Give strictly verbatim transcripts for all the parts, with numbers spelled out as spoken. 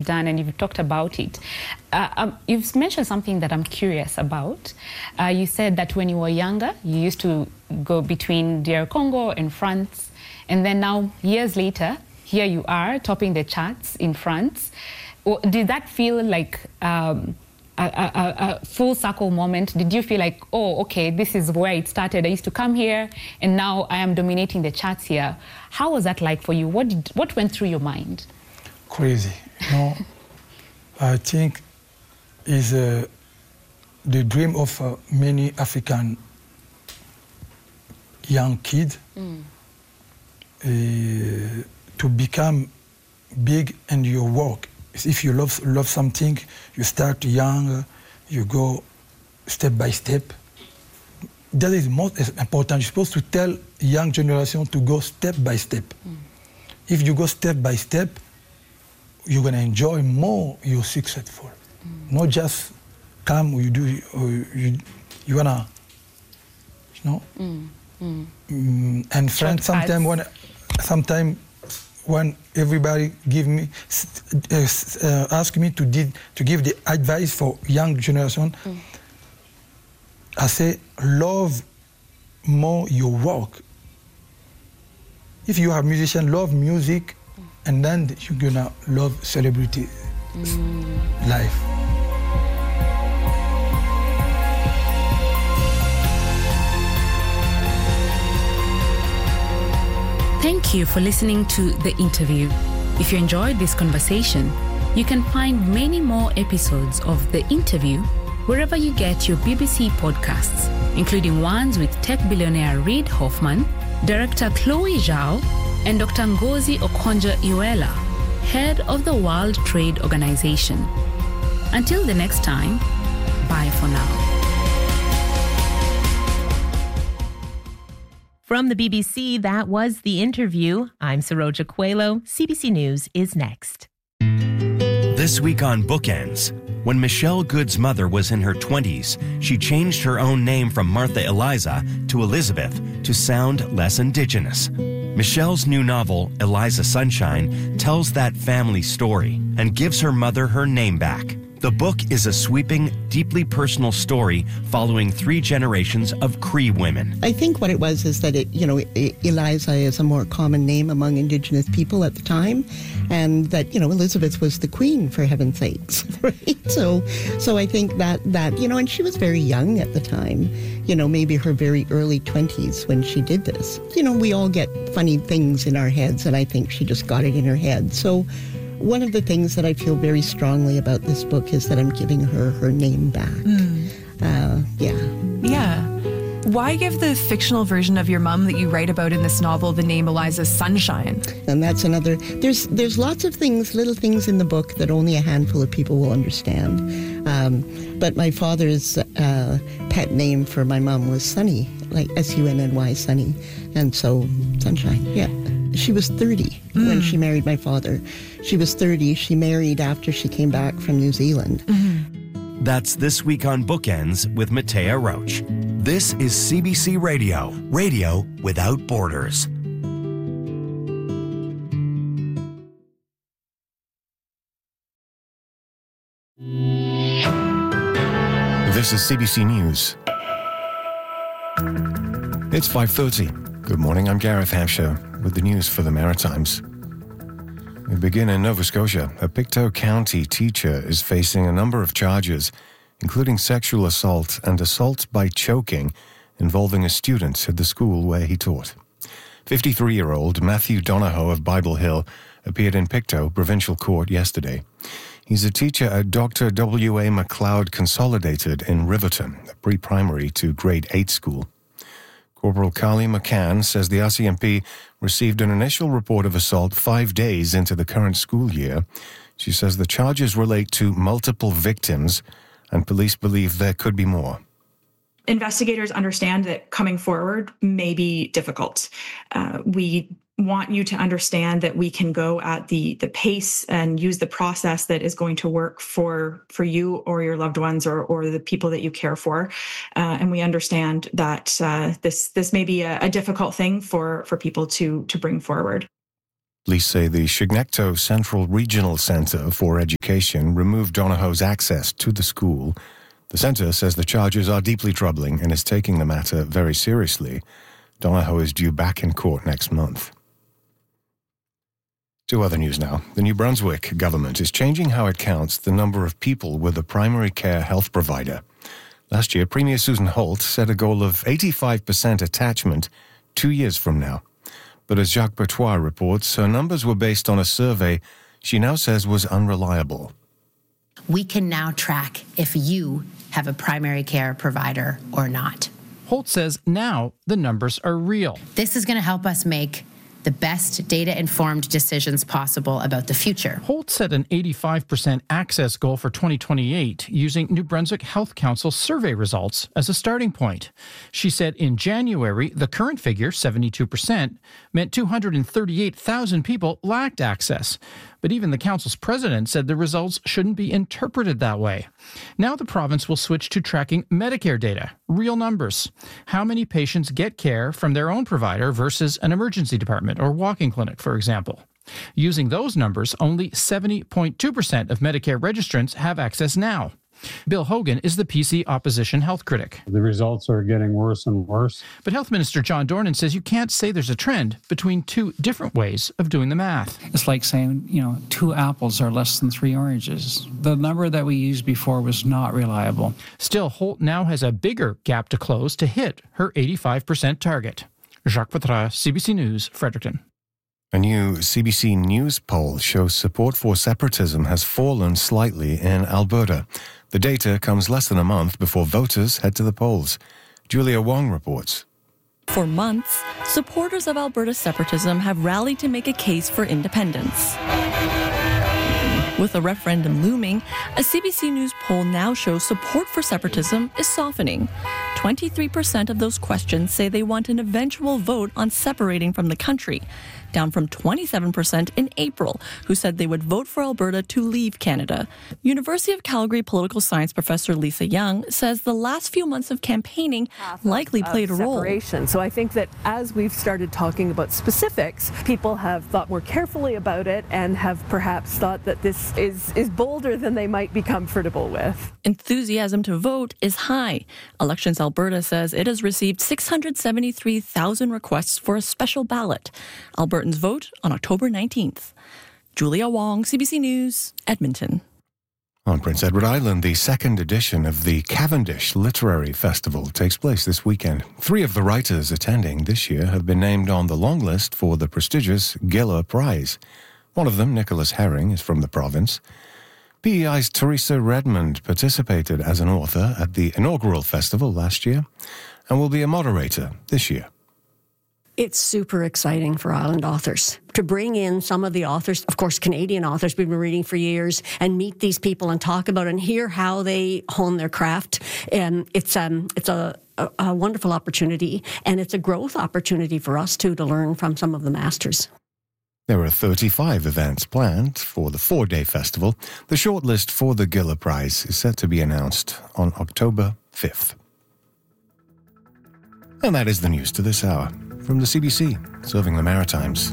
done and you've talked about it. Uh, um, you've mentioned something that I'm curious about. Uh, you said that when you were younger, you used to go between D R Congo and France, and then now, years later, here you are topping the charts in France. Did that feel like um, a, a, a full circle moment? Did you feel like, oh, okay, this is where it started. I used to come here, and now I am dominating the charts here. How was that like for you? What did, what went through your mind? Crazy. No, I think is uh, the dream of uh, many African young kids mm. uh, to become big in your work. If you love love something, you start young, you go step by step. That is most important. You're supposed to tell young generation to go step by step. Mm. If you go step by step, you're gonna enjoy more. You're successful. Mm. Not just come. You do. You you wanna, you know. Mm. Mm. Mm, and friends, sometimes when, sometimes. when everybody give me, uh, uh, ask me to, did, to give the advice for young generation, mm. I say, love more your work. If you are a musician, love music, mm. and then you're gonna love celebrity mm. life. Thank you for listening to The Interview. If you enjoyed this conversation, you can find many more episodes of The Interview wherever you get your B B C podcasts, including ones with tech billionaire Reid Hoffman, director Chloe Zhao, and Doctor Ngozi Okonjo-Iweala, head of the World Trade Organization. Until the next time, bye for now. From the B B C, that was The Interview. I'm Saroja Coelho. C B C News is next. This week on Bookends, when Michelle Good's mother was in her twenties, she changed her own name from Martha Eliza to Elizabeth to sound less indigenous. Michelle's new novel, Eliza Sunshine, tells that family story and gives her mother her name back. The book is a sweeping, deeply personal story following three generations of Cree women. I think what it was is that it, you know, Eliza is a more common name among Indigenous people at the time, and that, you know, Elizabeth was the queen, for heaven's sakes, right? So, so I think that that you know, and she was very young at the time, you know, maybe her very early twenties when she did this. You know, we all get funny things in our heads, and I think she just got it in her head. So. One of the things that I feel very strongly about this book is that I'm giving her her name back. Mm. Uh, yeah. Yeah. Why give the fictional version of your mom that you write about in this novel the name Eliza Sunshine? And that's another, there's there's lots of things, little things in the book that only a handful of people will understand. Um, but my father's uh, pet name for my mom was Sunny, like S U N N Y, Sunny. And so, Sunshine, yeah. She was thirty mm. when she married my father. She was thirty. She married after she came back from New Zealand. Mm-hmm. That's This Week on Bookends with Matea Roach. This is C B C Radio, radio without borders. This is C B C News. It's five thirty. Good morning, I'm Gareth Hampshire with the news for the Maritimes. We begin in Nova Scotia. A Pictou County teacher is facing a number of charges, including sexual assault and assault by choking, involving a student at the school where he taught. fifty-three-year-old Matthew Donahoe of Bible Hill appeared in Pictou Provincial Court yesterday. He's a teacher at Doctor W A MacLeod Consolidated in Riverton, a pre-primary to grade eight school. Corporal Carly McCann says the R C M P received an initial report of assault five days into the current school year. She says the charges relate to multiple victims, and police believe there could be more. Investigators understand that coming forward may be difficult. Uh, we want you to understand that we can go at the the pace and use the process that is going to work for for you or your loved ones or or the people that you care for. Uh, and we understand that uh, this this may be a, a difficult thing for for people to to bring forward. Police say the Chignecto Central Regional Centre for Education removed Donahoe's access to the school. The centre says the charges are deeply troubling and is taking the matter very seriously. Donahoe is due back in court next month. To other news now. The New Brunswick government is changing how it counts the number of people with a primary care health provider. Last year, Premier Susan Holt set a goal of eighty-five percent attachment two years from now. But as Jacques Bertois reports, her numbers were based on a survey she now says was unreliable. We can now track if you have a primary care provider or not. Holt says now the numbers are real. This is going to help us make the best data-informed decisions possible about the future. Holt set an eighty-five percent access goal for twenty twenty-eight using New Brunswick Health Council survey results as a starting point. She said in January, the current figure, seventy-two percent, meant two hundred thirty-eight thousand people lacked access. But even the council's president said the results shouldn't be interpreted that way. Now the province will switch to tracking Medicare data, real numbers. How many patients get care from their own provider versus an emergency department or walk-in clinic, for example. Using those numbers, only seventy point two percent of Medicare registrants have access now. Bill Hogan is the P C opposition health critic. The results are getting worse and worse. But Health Minister John Dornan says you can't say there's a trend between two different ways of doing the math. It's like saying, you know, two apples are less than three oranges. The number that we used before was not reliable. Still, Holt now has a bigger gap to close to hit her eighty-five percent target. Jacques Patras, C B C News, Fredericton. A new C B C News poll shows support for separatism has fallen slightly in Alberta. The data comes less than a month before voters head to the polls. Julia Wong reports. For months, supporters of Alberta separatism have rallied to make a case for independence. With a referendum looming, a C B C News poll now shows support for separatism is softening. twenty-three percent of those questions say they want an eventual vote on separating from the country, down from twenty-seven percent in April, who said they would vote for Alberta to leave Canada. University of Calgary political science professor Lisa Young says the last few months of campaigning likely played a role. So I think that as we've started talking about specifics, people have thought more carefully about it and have perhaps thought that this is, is bolder than they might be comfortable with. Enthusiasm to vote is high. Elections Alberta says it has received six hundred seventy-three thousand requests for a special ballot. Albertans vote on October nineteenth. Julia Wong, C B C News, Edmonton. On Prince Edward Island, the second edition of the Cavendish Literary Festival takes place this weekend. Three of the writers attending this year have been named on the long list for the prestigious Giller Prize. One of them, Nicholas Herring, is from the province. P E I's Teresa Redmond participated as an author at the inaugural festival last year and will be a moderator this year. It's super exciting for island authors to bring in some of the authors, of course, Canadian authors we've been reading for years, and meet these people and talk about and hear how they hone their craft. And it's um it's a, a, a wonderful opportunity, and it's a growth opportunity for us too to learn from some of the masters. There are thirty-five events planned for the four-day festival. The shortlist for the Giller Prize is set to be announced on October fifth. And that is the news to this hour. From the C B C, serving the Maritimes.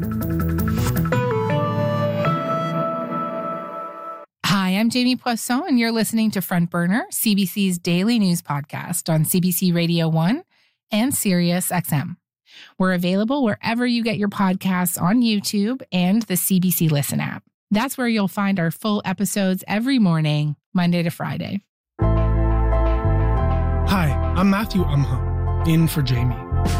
Hi, I'm Jamie Poisson, and you're listening to Front Burner, C B C's daily news podcast on C B C Radio one and Sirius X M. We're available wherever you get your podcasts on YouTube and the C B C Listen app. That's where you'll find our full episodes every morning, Monday to Friday. Hi, I'm Matthew Umha, in for Jamie.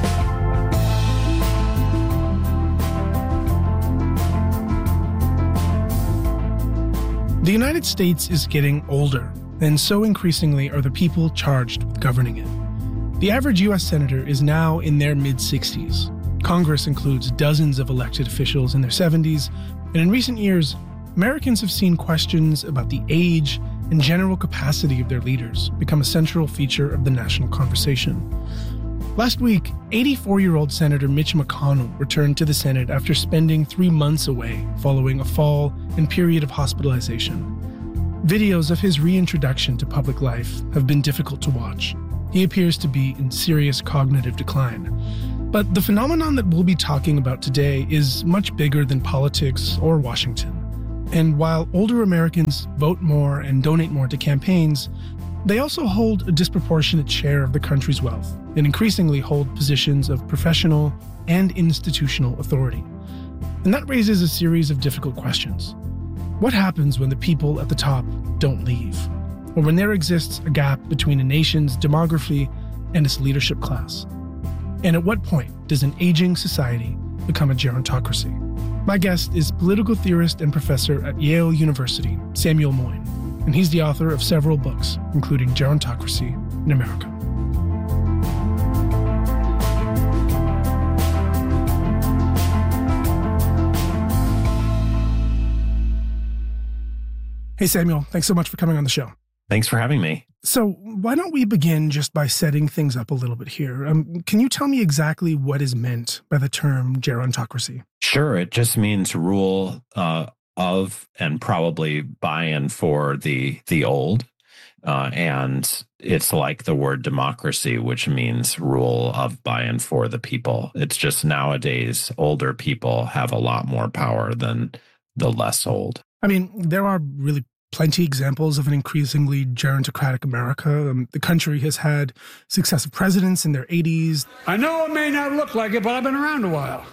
The United States is getting older, and so increasingly are the people charged with governing it. The average U S senator is now in their mid-sixties. Congress includes dozens of elected officials in their seventies, and in recent years, Americans have seen questions about the age and general capacity of their leaders become a central feature of the national conversation. Last week, eighty-four-year-old Senator Mitch McConnell returned to the Senate after spending three months away following a fall and period of hospitalization. Videos of his reintroduction to public life have been difficult to watch. He appears to be in serious cognitive decline. But the phenomenon that we'll be talking about today is much bigger than politics or Washington. And while older Americans vote more and donate more to campaigns, they also hold a disproportionate share of the country's wealth and increasingly hold positions of professional and institutional authority. And that raises a series of difficult questions. What happens when the people at the top don't leave? Or when there exists a gap between a nation's demography and its leadership class? And at what point does an aging society become a gerontocracy? My guest is political theorist and professor at Yale University, Samuel Moyn, and he's the author of several books, including Gerontocracy in America. Hey, Samuel, thanks so much for coming on the show. Thanks for having me. So why don't we begin just by setting things up a little bit here? Um, can you tell me exactly what is meant by the term gerontocracy? Sure. It just means rule uh, of and probably by and for the the old. Uh, and it's like the word democracy, which means rule of, by, and for the people. It's just nowadays older people have a lot more power than the less old. I mean, there are really plenty examples of an increasingly gerontocratic America. Um, the country has had successive presidents in their eighties. I know it may not look like it, but I've been around a while.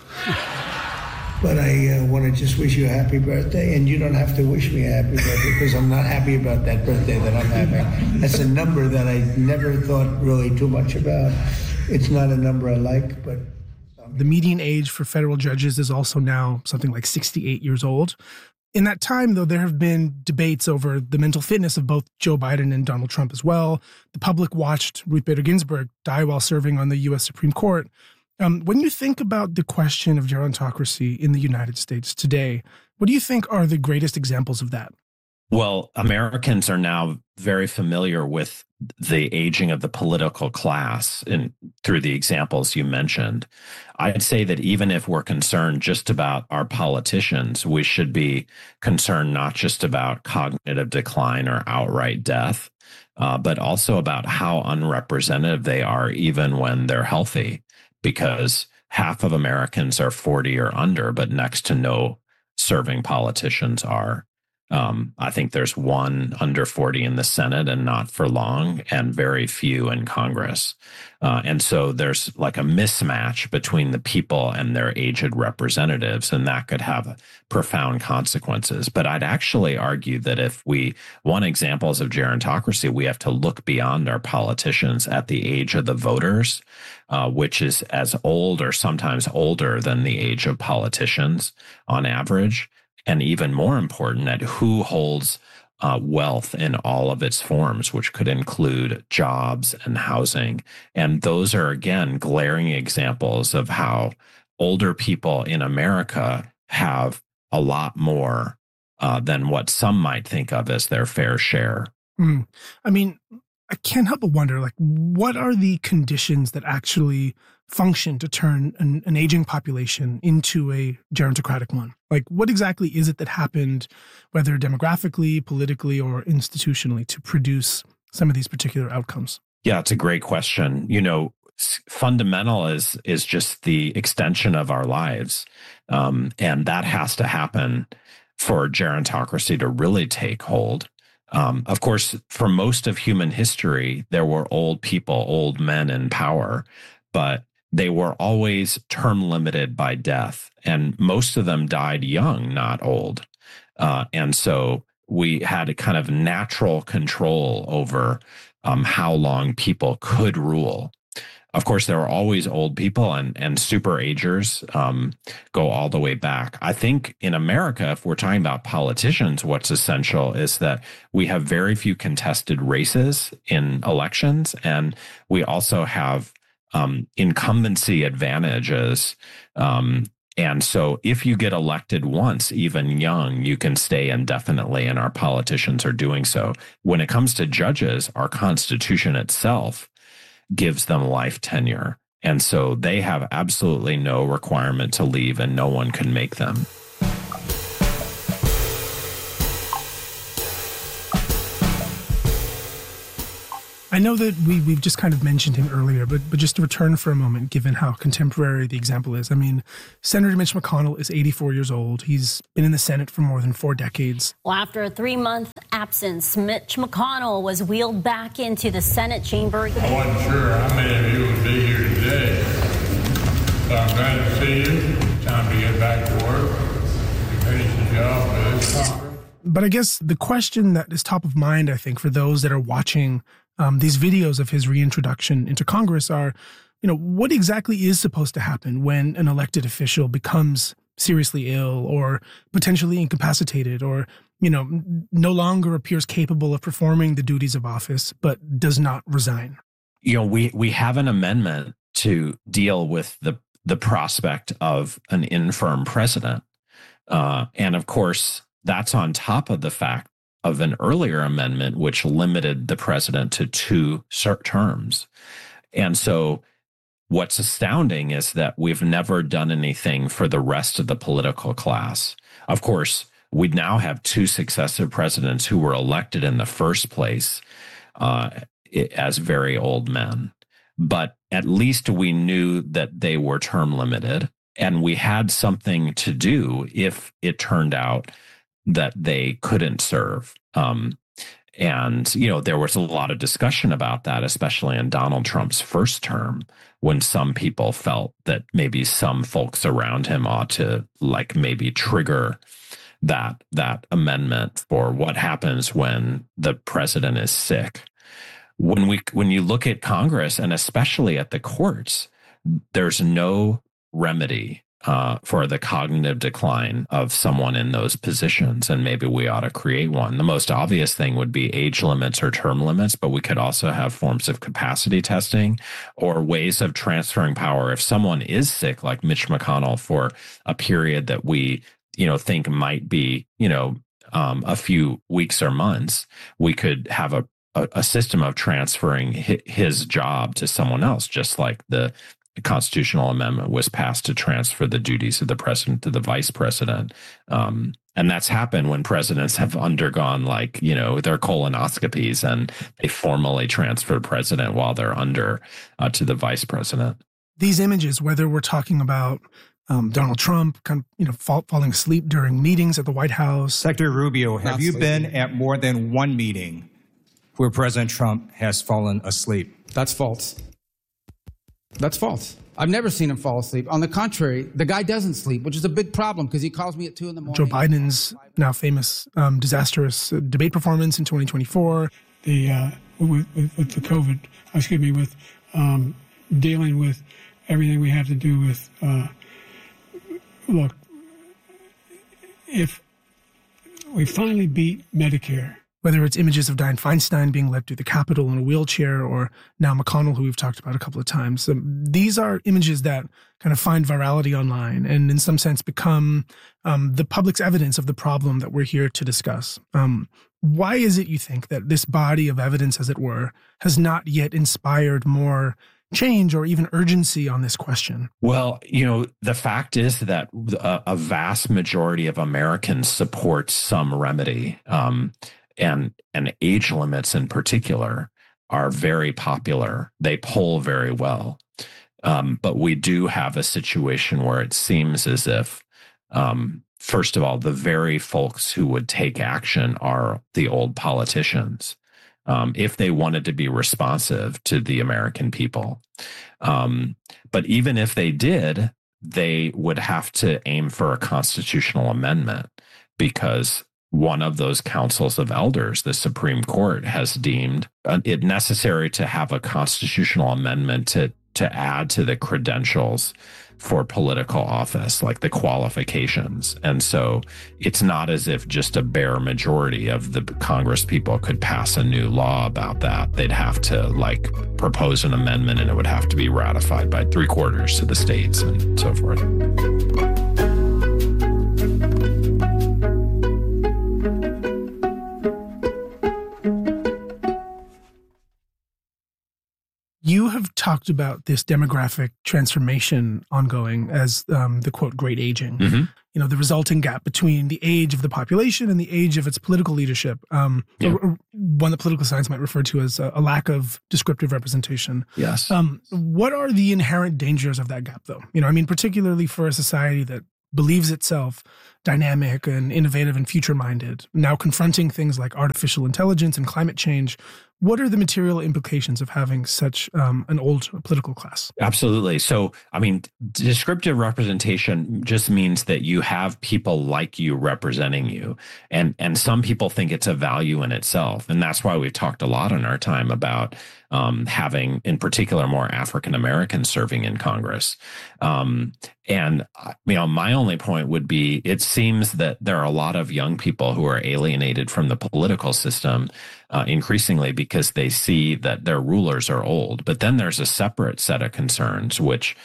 But I uh, want to just wish you a happy birthday, and you don't have to wish me a happy birthday because I'm not happy about that birthday that I'm having. That's a number that I never thought really too much about. It's not a number I like, but... The median age for federal judges is also now something like sixty-eight years old. In that time, though, there have been debates over the mental fitness of both Joe Biden and Donald Trump as well. The public watched Ruth Bader Ginsburg die while serving on the U S Supreme Court. Um, when you think about the question of gerontocracy in the United States today, what do you think are the greatest examples of that? Well, Americans are now very familiar with the aging of the political class in, through the examples you mentioned. I'd say that even if we're concerned just about our politicians, we should be concerned not just about cognitive decline or outright death, uh, but also about how unrepresentative they are even when they're healthy, because half of Americans are forty or under, but next to no serving politicians are. Um, I think there's one under forty in the Senate and not for long, and very few in Congress. Uh, and so there's like a mismatch between the people and their aged representatives, and that could have profound consequences. But I'd actually argue that if we want examples of gerontocracy, we have to look beyond our politicians at the age of the voters, uh, which is as old or sometimes older than the age of politicians on average. And even more important, at who holds uh, wealth in all of its forms, which could include jobs and housing. And those are, again, glaring examples of how older people in America have a lot more uh, than what some might think of as their fair share. Mm. I mean, I can't help but wonder, like, what are the conditions that actually function to turn an, an aging population into a gerontocratic one? Like, what exactly is it that happened, whether demographically, politically, or institutionally, to produce some of these particular outcomes? Yeah, it's a great question. You know, fundamental is is just the extension of our lives. Um, and that has to happen for gerontocracy to really take hold. Um, of course, for most of human history, there were old people, old men in power, but they were always term limited by death. And most of them died young, not old. Uh, and so we had a kind of natural control over um, how long people could rule. Of course, there were always old people, and, and super agers um, go all the way back. I think in America, if we're talking about politicians, what's essential is that we have very few contested races in elections, and we also have um, incumbency advantages. Um, and so if you get elected once, even young, you can stay indefinitely, and our politicians are doing so. When it comes to judges, our Constitution itself gives them life tenure. And so they have absolutely no requirement to leave, and no one can make them. I know that we, we've just kind of mentioned him earlier, but but just to return for a moment, given how contemporary the example is. I mean, Senator Mitch McConnell is eighty-four years old. He's been in the Senate for more than four decades. Well, after a three-month absence, Mitch McConnell was wheeled back into the Senate chamber. I wasn't sure how many of you would be here today, so I'm glad to see you. Time to get back to work, finish the job for this Congress. But I guess the question that is top of mind, I think, for those that are watching um, these videos of his reintroduction into Congress are, you know, what exactly is supposed to happen when an elected official becomes seriously ill or potentially incapacitated or, you know, no longer appears capable of performing the duties of office, but does not resign? You know, we we have an amendment to deal with the the prospect of an infirm president. Uh, and of course, that's on top of the fact of an earlier amendment, which limited the president to two terms. And so what's astounding is that we've never done anything for the rest of the political class. Of course, we now have two successive presidents who were elected in the first place uh, as very old men. But at least we knew that they were term limited, and we had something to do if it turned out that they couldn't serve. Um, and, you know, there was a lot of discussion about that, especially in Donald Trump's first term, when some people felt that maybe some folks around him ought to, like, maybe trigger that that amendment for what happens when the president is sick. When we when you look at Congress, and especially at the courts, there's no remedy Uh, for the cognitive decline of someone in those positions, and maybe we ought to create one. The most obvious thing would be age limits or term limits, but we could also have forms of capacity testing or ways of transferring power. If someone is sick, like Mitch McConnell, for a period that we, you know, think might be, you know, um, a few weeks or months, we could have a, a, a system of transferring his job to someone else, just like the The constitutional amendment was passed to transfer the duties of the president to the vice president. Um, and that's happened when presidents have undergone, like, you know, their colonoscopies, and they formally transfer president while they're under uh, to the vice president. These images, whether we're talking about um, Donald Trump, kind of, you know, fall, falling asleep during meetings at the White House. Secretary Rubio, have you been at more than one meeting where President Trump has fallen asleep? That's false. That's false. I've never seen him fall asleep. On the contrary, the guy doesn't sleep, which is a big problem because he calls me at two in the morning. Joe Biden's now famous um, disastrous uh, debate performance in twenty twenty-four. The uh, with, with, with the COVID, excuse me, with um, dealing with everything we have to do with. Uh, look, if we finally beat Medicare. Whether it's images of Dianne Feinstein being led through the Capitol in a wheelchair, or now McConnell, who we've talked about a couple of times. Um, these are images that kind of find virality online and in some sense become um, the public's evidence of the problem that we're here to discuss. Um, why is it, you think, that this body of evidence, as it were, has not yet inspired more change or even urgency on this question? Well, you know, the fact is that a, a vast majority of Americans support some remedy. Um, And and age limits in particular are very popular. They poll very well. Um, but we do have a situation where it seems as if, um, first of all, the very folks who would take action are the old politicians, um, if they wanted to be responsive to the American people. Um, but even if they did, they would have to aim for a constitutional amendment, because one of those councils of elders, the Supreme Court, has deemed it necessary to have a constitutional amendment to to add to the credentials for political office, like the qualifications. And so it's not as if just a bare majority of the Congress people could pass a new law about that. They'd have to, like, propose an amendment, and it would have to be ratified by three quarters of the states and so forth. You have talked about this demographic transformation ongoing as um, the, quote, great aging. Mm-hmm. You know, the resulting gap between the age of the population and the age of its political leadership, um, Yeah. or, or one that political science might refer to as a, a lack of descriptive representation. Yes. Um, what are the inherent dangers of that gap, though? You know, I mean, particularly for a society that believes itself dynamic and innovative and future-minded, now confronting things like artificial intelligence and climate change. What are the material implications of having such um, an old political class? Absolutely. So, I mean, descriptive representation just means that you have people like you representing you. And, and some people think it's a value in itself. And that's why we've talked a lot in our time about um, having, in particular, more African Americans serving in Congress. Um, and, you know, my only point would be, it seems that there are a lot of young people who are alienated from the political system uh, increasingly because they see that their rulers are old. But then there's a separate set of concerns, which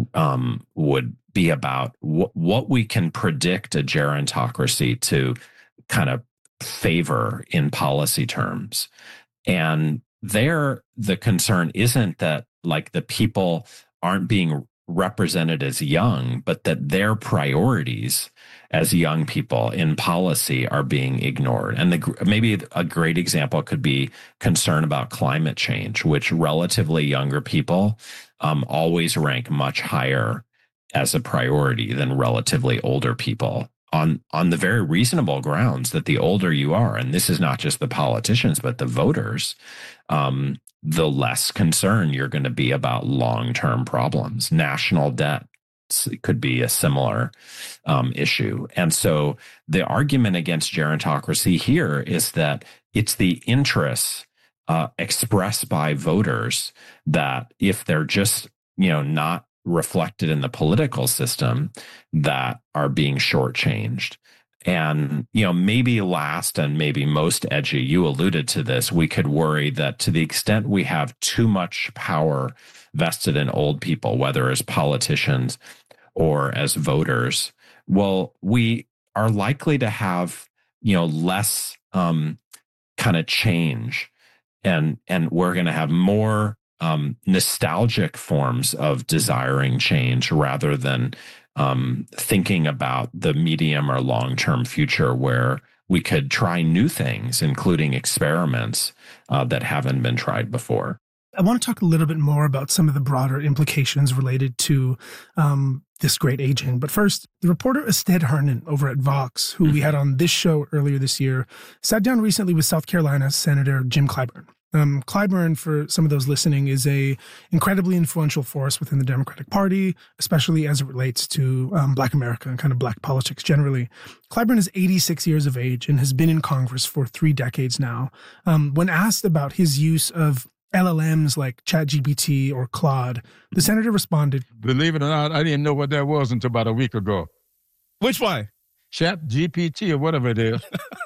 um, would be about wh- what we can predict a gerontocracy to kind of favor in policy terms. And there, the concern isn't that like the people aren't being represented as young, but that their priorities as young people in policy are being ignored. And the, maybe a great example could be concern about climate change, which relatively younger people um, always rank much higher as a priority than relatively older people, on on the very reasonable grounds that the older you are, and this is not just the politicians, but the voters, um, the less concerned you're going to be about long-term problems. National debt could be a similar um, issue. And so the argument against gerontocracy here is that it's the interests uh, expressed by voters that if they're just, you know, not reflected in the political system, that are being shortchanged. And, you know, maybe last and maybe most edgy, you alluded to this, we could worry that to the extent we have too much power vested in old people, whether as politicians or as voters, well, we are likely to have, you know, less um, kind of change. And, and we're going to have more um, nostalgic forms of desiring change rather than um, thinking about the medium or long-term future where we could try new things, including experiments uh, that haven't been tried before. I want to talk a little bit more about some of the broader implications related to um, this great aging. But first, the reporter Ested Hernan over at Vox, who mm-hmm. we had on this show earlier this year, sat down recently with South Carolina Senator Jim Clyburn. Um, Clyburn, for some of those listening, is a incredibly influential force within the Democratic Party, especially as it relates to um, Black America and kind of Black politics generally. Clyburn is eighty-six years of age and has been in Congress for three decades now. Um, when asked about his use of L L Ms like ChatGPT or Claude, the senator responded, "Believe it or not, I didn't know what that was until about a week ago." Which one? ChatGPT or whatever it is.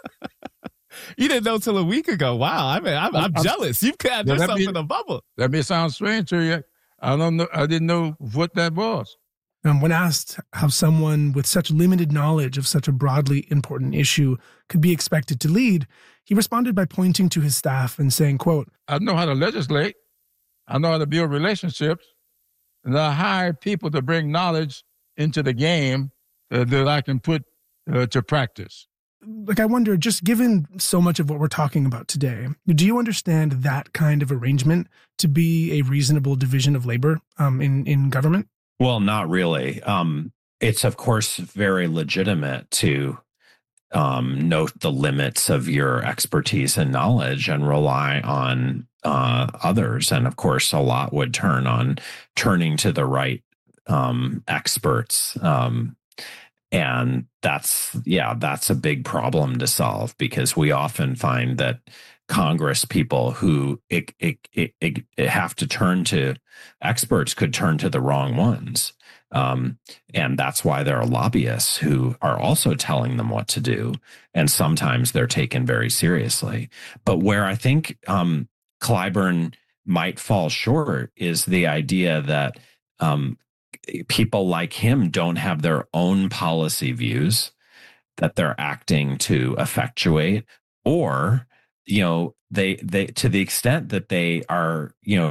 You didn't know till a week ago. Wow, I mean, I'm, I'm, I'm jealous. You've got yeah, yourself may, in a bubble. That may sound strange to you. I don't know. I didn't know what that was. Um, when asked how someone with such limited knowledge of such a broadly important issue could be expected to lead, he responded by pointing to his staff and saying, quote, "I know how to legislate. I know how to build relationships. And I hired people to bring knowledge into the game uh, that I can put uh, to practice." Like, I wonder, just given so much of what we're talking about today, do you understand that kind of arrangement to be a reasonable division of labor um, in, in government? Well, not really. Um, it's, of course, very legitimate to um, note the limits of your expertise and knowledge and rely on uh, others. And, of course, a lot would turn on turning to the right um, experts. Um And that's, yeah, that's a big problem to solve because we often find that Congress people who it, it, it, it, it have to turn to experts could turn to the wrong ones. Um, and that's why there are lobbyists who are also telling them what to do. And sometimes they're taken very seriously. But where I think um, Clyburn might fall short is the idea that um, people like him don't have their own policy views that they're acting to effectuate, or, you know, they, they, to the extent that they are, you know,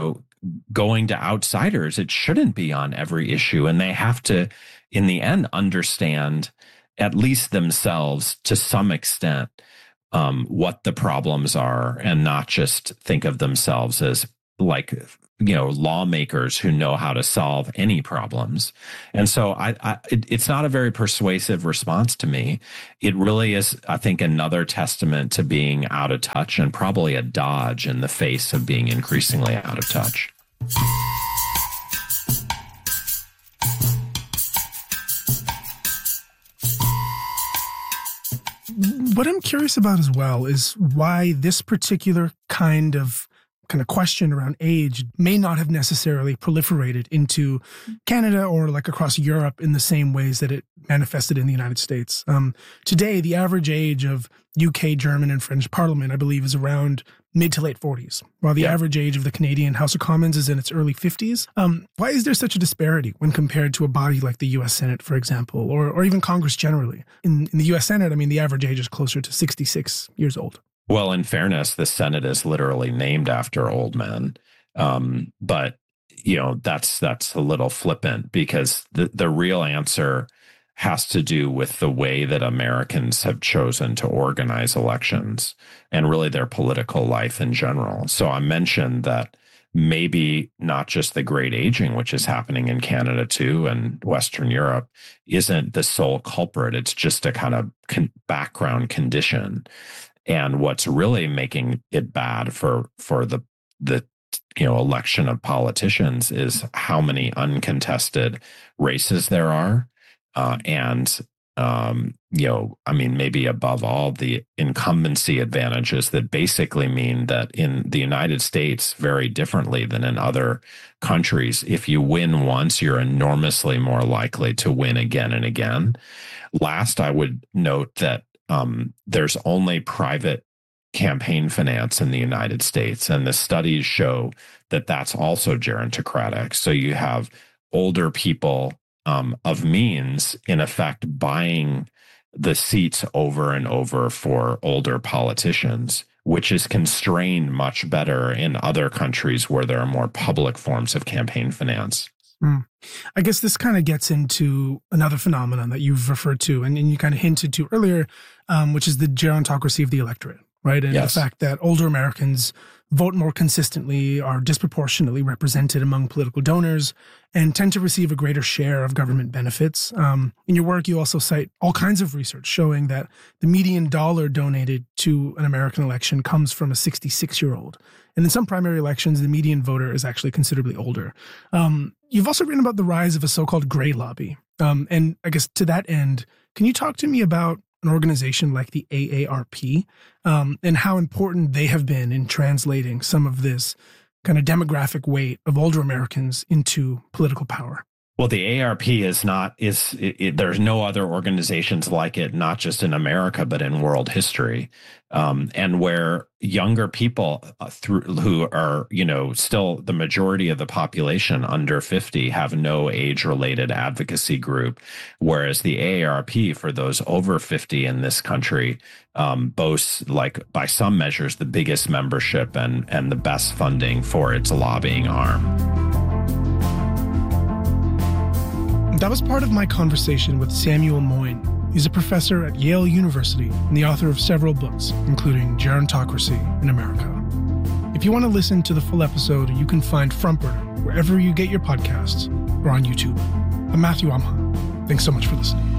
going to outsiders, it shouldn't be on every issue. And they have to, in the end, understand, at least themselves to some extent, um, what the problems are, and not just think of themselves as like, you know, lawmakers who know how to solve any problems. And so I, I it, it's not a very persuasive response to me. It really is, I think, another testament to being out of touch, and probably a dodge in the face of being increasingly out of touch. What I'm curious about as well is why this particular kind of kind of question around age may not have necessarily proliferated into Canada or like across Europe in the same ways that it manifested in the United States. Um, today, the average age of U K, German, and French Parliament, I believe, is around mid to late forties, while the yeah. average age of the Canadian House of Commons is in its early fifties. Um, why is there such a disparity when compared to a body like the U S Senate, for example, or or even Congress generally? In, in the U S Senate, I mean, the average age is closer to sixty-six years old. Well, in fairness, the Senate is literally named after old men. Um, but, you know, that's that's a little flippant, because the, the real answer has to do with the way that Americans have chosen to organize elections and really their political life in general. So I mentioned that maybe not just the great aging, which is happening in Canada too, and Western Europe, isn't the sole culprit. It's just a kind of con- background condition. And what's really making it bad for for the the you know election of politicians is how many uncontested races there are. Uh, and, um, you know, I mean, maybe above all, the incumbency advantages that basically mean that in the United States, very differently than in other countries, if you win once, you're enormously more likely to win again and again. Last, I would note that um, there's only private campaign finance in the United States, and the studies show that that's also gerontocratic. So you have older people Um, of means, in effect, buying the seats over and over for older politicians, which is constrained much better in other countries where there are more public forms of campaign finance. Mm. I guess this kind of gets into another phenomenon that you've referred to, and, and you kind of hinted to earlier, um, which is the gerontocracy of the electorate, right? And yes. the fact that older Americans vote more consistently, are disproportionately represented among political donors, and tend to receive a greater share of government benefits. Um, in your work, you also cite all kinds of research showing that the median dollar donated to an American election comes from a sixty-six-year-old. And in some primary elections, the median voter is actually considerably older. Um, you've also written about the rise of a so-called gray lobby. Um, and I guess to that end, can you talk to me about an organization like the A A R P, um, and how important they have been in translating some of this kind of demographic weight of older Americans into political power? Well, the A A R P is not, is it, it, there's no other organizations like it, not just in America, but in world history. Um, and where younger people uh, through who are, you know, still the majority of the population under fifty have no age-related advocacy group, whereas the A A R P for those over fifty in this country um, boasts, like by some measures, the biggest membership and and the best funding for its lobbying arm. That was part of my conversation with Samuel Moyn. He's a professor at Yale University and the author of several books, including Gerontocracy in America. If you want to listen to the full episode, you can find Front Burner wherever you get your podcasts or on YouTube. I'm Matthew Amha. Thanks so much for listening.